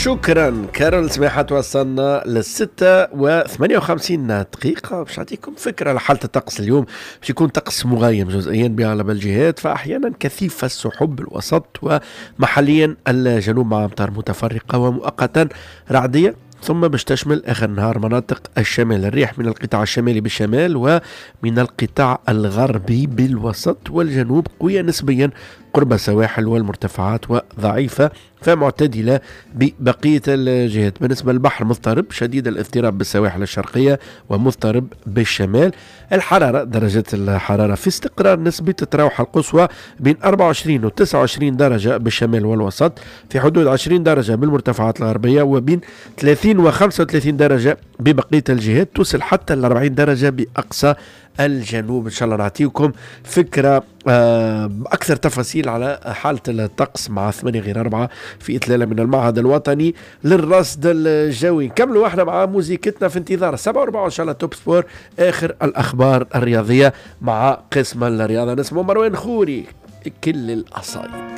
شكرا كارول سماحة. وصلنا ل6:58 باش نعطيكم فكرة على حالة الطقس اليوم. باش يكون طقس مغيم جزئيا بأغلب الجهات، فأحيانا كثيف السحب الوسط، ومحليا الجنوب مع أمطار متفرقة ومؤقتا رعدية، ثم باش تشمل آخر النهار مناطق الشمال. الريح من القطاع الشمالي بالشمال ومن القطاع الغربي بالوسط والجنوب قوية نسبيا قرب السواحل والمرتفعات، وضعيفة فمعتدلة ببقية الجهات. بالنسبة للبحر مضطرب شديد الاضطراب بالسواحل الشرقية ومضطرب بالشمال. الحرارة درجات الحرارة في استقرار نسبي، تتراوح القصوى بين 24 و 29 درجة بالشمال والوسط، في حدود 20 درجة بالمرتفعات الغربية، وبين 30 و 35 درجة ببقية الجهات، توصل حتى ل 40 درجة بأقصى الجنوب. إن شاء الله نعطيكم فكرة أكثر تفاصيل على حالة الطقس مع 8-4 في إطلالة من المعهد الوطني للرصد الجوي. نكملوا احنا مع موزيكتنا في انتظار 7:04 إن شاء الله توب سبور، آخر الأخبار الرياضية مع قسم الرياضة. نسمع مروان خوري كل الأصايد.